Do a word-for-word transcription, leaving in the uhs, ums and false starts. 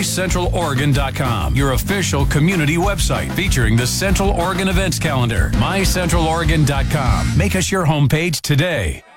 central oregon dot com, your official community website featuring the Central Oregon events calendar. my central oregon dot com. Make us your homepage today.